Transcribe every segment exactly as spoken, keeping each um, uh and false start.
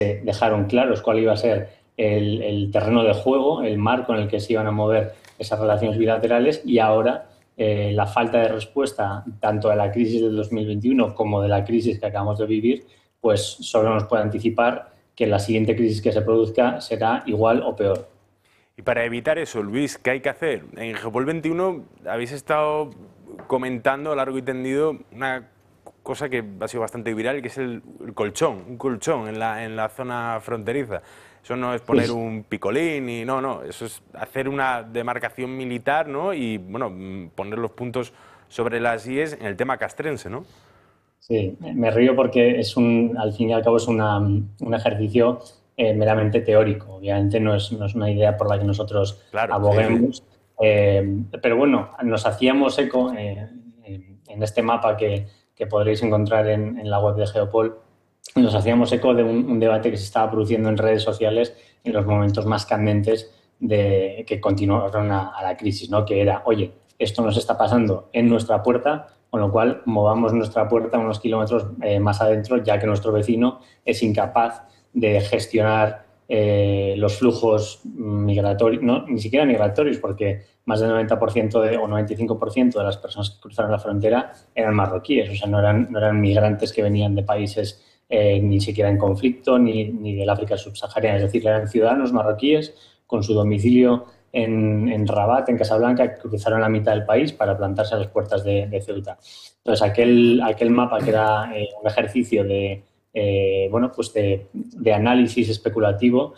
dejaron claros cuál iba a ser el, el terreno de juego, el marco en el que se iban a mover esas relaciones bilaterales y ahora eh, la falta de respuesta tanto de la crisis del dos mil veintiuno como de la crisis que acabamos de vivir, pues solo nos puede anticipar que la siguiente crisis que se produzca será igual o peor. Y para evitar eso, Luis, ¿qué hay que hacer? En Gepol veintiuno habéis estado comentando a largo y tendido una cosa que ha sido bastante viral, que es el, el colchón, un colchón en la, en la zona fronteriza. Eso no es poner Sí. un picolín y no, no, eso es hacer una demarcación militar, ¿no? Y bueno, poner los puntos sobre las íes en el tema castrense, ¿no? Sí, me río porque es un, al fin y al cabo es una, un ejercicio eh, meramente teórico. Obviamente no es, no es una idea por la que nosotros Claro, sí, sí. aboguemos, eh, pero bueno, nos hacíamos eco eh, en, en este mapa que, que podréis encontrar en, en la web de Geopol, nos hacíamos eco de un, un debate que se estaba produciendo en redes sociales en los momentos más candentes de, que continuaron a, a la crisis, ¿no? Que era, oye, esto nos está pasando en nuestra puerta, con lo cual movamos nuestra puerta unos kilómetros eh, más adentro, ya que nuestro vecino es incapaz de gestionar eh, los flujos migratorios, no, ni siquiera migratorios, porque más del noventa por ciento de, o noventa y cinco por ciento de las personas que cruzaron la frontera eran marroquíes, o sea, no eran, no eran migrantes que venían de países eh, ni siquiera en conflicto, ni, ni del África subsahariana, es decir, eran ciudadanos marroquíes con su domicilio en, en Rabat, en Casablanca, que cruzaron la mitad del país para plantarse a las puertas de, de Ceuta. Entonces, aquel, aquel mapa que era eh, un ejercicio de, eh, bueno, pues de, de análisis especulativo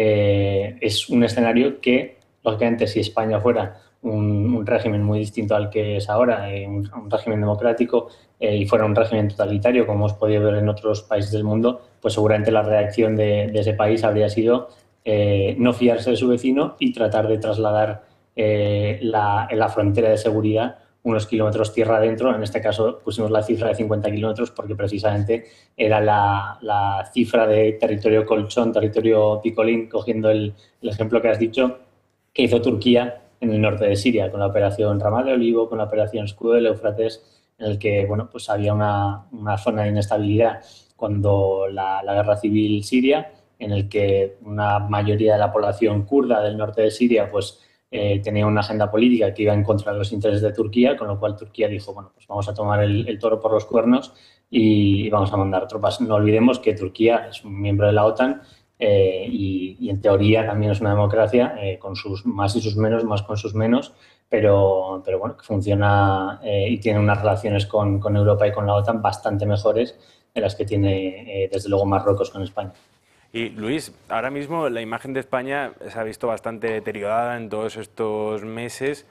eh, es un escenario que, lógicamente, si España fuera un, un régimen muy distinto al que es ahora, eh, un, un régimen democrático, eh, y fuera un régimen totalitario, como hemos podido ver en otros países del mundo, pues seguramente la reacción de, de ese país habría sido eh, no fiarse de su vecino y tratar de trasladar eh, la, la frontera de seguridad unos kilómetros tierra adentro. En este caso pusimos la cifra de cincuenta kilómetros porque precisamente era la, la, cifra de territorio colchón, territorio picolín, cogiendo el, el ejemplo que has dicho, que hizo Turquía en el norte de Siria, con la operación Ramal de Olivo, con la operación Escudo del Éufrates, en el que bueno, pues había una, una zona de inestabilidad cuando la, la guerra civil siria, en el que una mayoría de la población kurda del norte de Siria pues eh, tenía una agenda política que iba en contra de los intereses de Turquía, con lo cual Turquía dijo, bueno, pues vamos a tomar el, el toro por los cuernos y, y vamos a mandar tropas. No olvidemos que Turquía es un miembro de la OTAN eh, y, y en teoría también es una democracia, eh, con sus más y sus menos, más con sus menos, pero, pero bueno, que funciona eh, y tiene unas relaciones con, con Europa y con la OTAN bastante mejores de las que tiene, eh, desde luego, Marruecos con España. Y Luis, ahora mismo la imagen de España se ha visto bastante deteriorada en todos estos meses,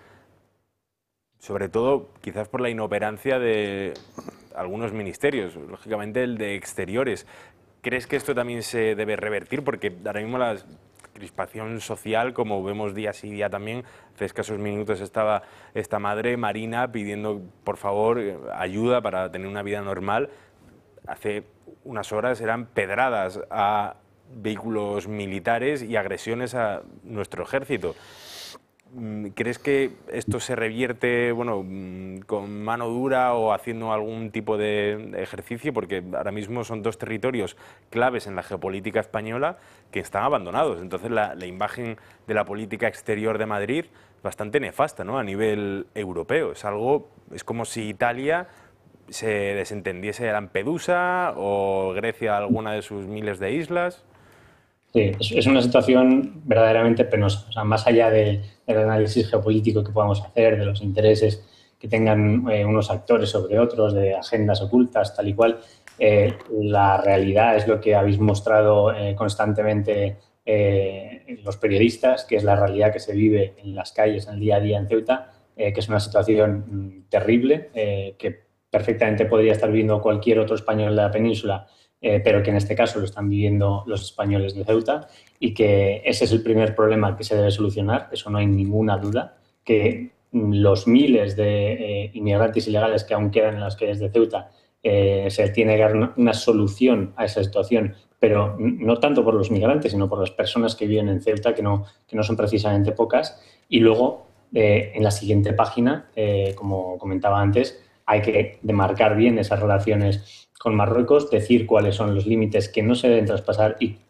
sobre todo quizás por la inoperancia de algunos ministerios, lógicamente el de Exteriores. ¿Crees que esto también se debe revertir? Porque ahora mismo la crispación social, como vemos día sí día también, hace escasos minutos estaba esta madre, Marina, pidiendo por favor ayuda para tener una vida normal. Hace unas horas eran pedradas a vehículos militares y agresiones a nuestro ejército. ¿Crees que esto se revierte, bueno, con mano dura o haciendo algún tipo de ejercicio? Porque ahora mismo son dos territorios claves en la geopolítica española que están abandonados. Entonces la, la imagen de la política exterior de Madrid es bastante nefasta, ¿no? A nivel europeo. Es algo, es como si Italia se desentendiese de Lampedusa o Grecia alguna de sus miles de islas. Sí, es, es una situación verdaderamente penosa. O sea, más allá de, del análisis geopolítico que podamos hacer, de los intereses que tengan eh, unos actores sobre otros, de agendas ocultas, tal y cual, eh, la realidad es lo que habéis mostrado eh, constantemente eh, los periodistas, que es la realidad que se vive en las calles, en el día a día en Ceuta, eh, que es una situación mm, terrible, eh, que perfectamente podría estar viviendo cualquier otro español de la península, eh, pero que en este caso lo están viviendo los españoles de Ceuta y que ese es el primer problema que se debe solucionar, eso no hay ninguna duda, que los miles de eh, inmigrantes ilegales que aún quedan en las calles de Ceuta eh, se tiene que dar una, una solución a esa situación, pero no tanto por los migrantes, sino por las personas que viven en Ceuta, que no, que no son precisamente pocas. Y luego, eh, en la siguiente página, eh, como comentaba antes, hay que demarcar bien esas relaciones con Marruecos, decir cuáles son los límites que no se deben traspasar y